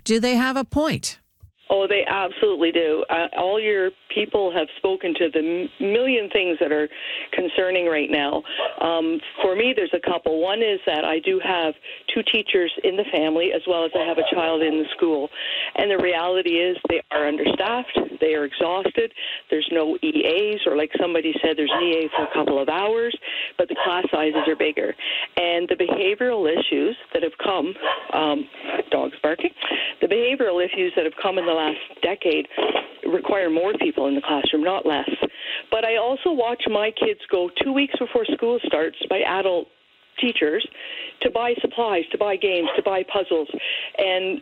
Do they have a point? Oh, they absolutely do. All your people have spoken to the million things that are concerning right now. For me, there's a couple. One is that I do have two teachers in the family, as well as I have a child in the school. And the reality is they are understaffed. They are exhausted. There's no EAs, or like somebody said, there's an EA for a couple of hours, but the class sizes are bigger. And the behavioral issues that have come, dogs barking, the behavioral issues that have come in the last decade require more people in the classroom, not less. But I also watch my kids go 2 weeks before school starts by adult teachers to buy supplies, to buy games, to buy puzzles, and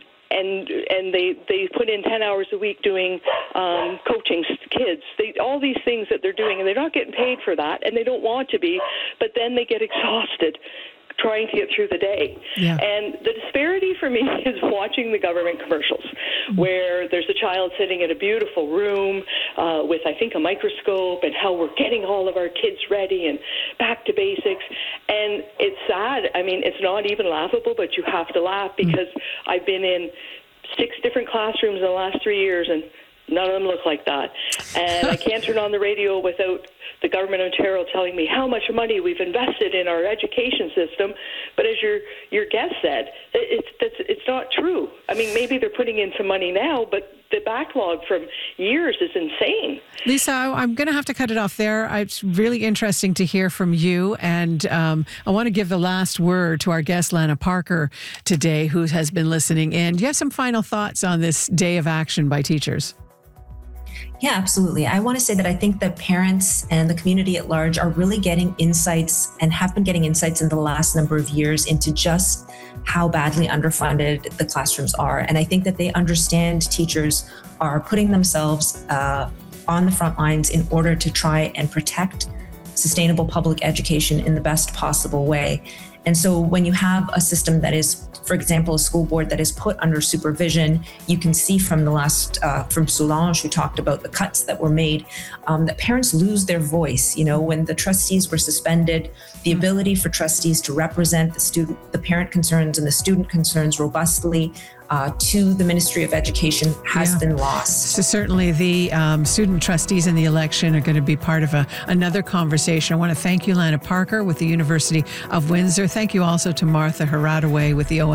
they put in 10 hours a week doing coaching kids. All these things that they're doing, and they're not getting paid for that, and they don't want to be, but then they get exhausted trying to get through the day. Yeah. And the disparity for me is watching the government commercials where there's a child sitting in a beautiful room with, I think, a microscope, and how we're getting all of our kids ready and back to basics. And it's sad. I mean, it's not even laughable, but you have to laugh, because I've been in 6 different classrooms in the last 3 years, and none of them look like that. And I can't turn on the radio without the government of Ontario telling me how much money we've invested in our education system. But as your guest said, it's not true. I mean, maybe they're putting in some money now, but the backlog from years is insane. Lisa, I'm going to have to cut it off there. It's really interesting to hear from you. And I want to give the last word to our guest, Lana Parker, today, who has been listening in. Do you have some final thoughts on this day of action by teachers? Yeah, absolutely. I want to say that I think that parents and the community at large are really getting insights, and have been getting insights in the last number of years, into just how badly underfunded the classrooms are. And I think that they understand teachers are putting themselves on the front lines in order to try and protect sustainable public education in the best possible way. And so when you have a system that is, for example, a school board that is put under supervision, you can see from the last, from Solange, who talked about the cuts that were made, that parents lose their voice. You know, when the trustees were suspended, the ability for trustees to represent the parent concerns and the student concerns robustly to the Ministry of Education has been lost. So certainly the student trustees in the election are going to be part of another conversation. I want to thank you, Lana Parker with the University of Windsor. Thank you also to Martha Haradaway with the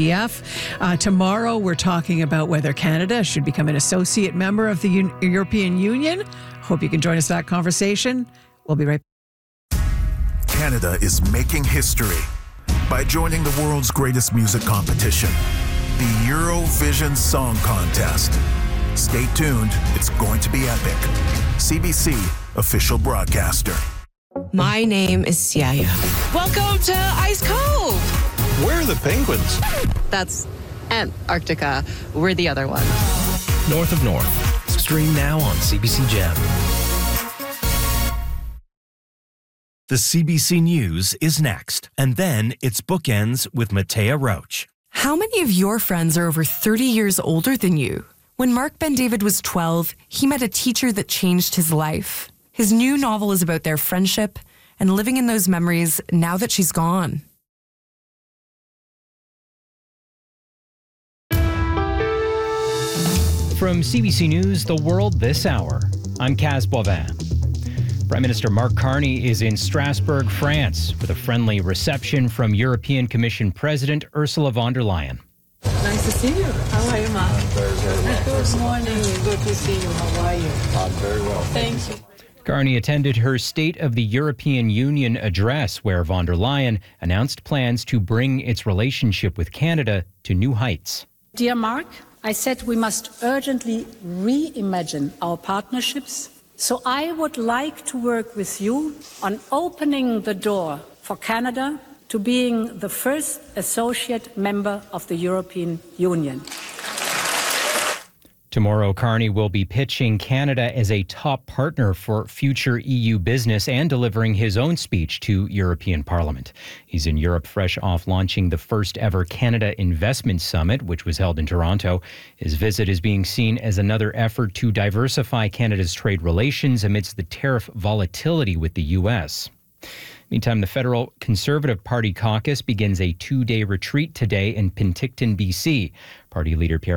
OSSTF. Tomorrow we're talking about whether Canada should become an associate member of the European Union. Hope you can join us for that conversation. We'll be right back. Canada is making history by joining the world's greatest music competition, the Eurovision Song Contest. Stay tuned, it's going to be epic. CBC, official broadcaster. My name is Siaya. Welcome to Ice Cove. Where are the penguins? That's Antarctica. We're the other one. North of North. Stream now on CBC Gem. The CBC News is next, and then it's Bookends with Matea Roach. How many of your friends are over 30 years older than you? When Mark Ben-David was 12, he met a teacher that changed his life. His new novel is about their friendship and living in those memories now that she's gone. From CBC News, The World This Hour, I'm Kaz Boivin. Prime Minister Mark Carney is in Strasbourg, France, with a friendly reception from European Commission President Ursula von der Leyen. Nice to see you. How are you, Mark? I'm very, very well. Good morning. Good to see you. How are you? I'm very well. Thank you. Carney attended her State of the European Union address, where von der Leyen announced plans to bring its relationship with Canada to new heights. Dear Mark, I said we must urgently reimagine our partnerships. So I would like to work with you on opening the door for Canada to being the first associate member of the European Union. Tomorrow, Carney will be pitching Canada as a top partner for future EU business and delivering his own speech to European Parliament. He's in Europe fresh off launching the first ever Canada Investment Summit, which was held in Toronto. His visit is being seen as another effort to diversify Canada's trade relations amidst the tariff volatility with the U.S. Meantime, the Federal Conservative Party caucus begins a 2-day retreat today in Penticton, BC. Party leader Pierre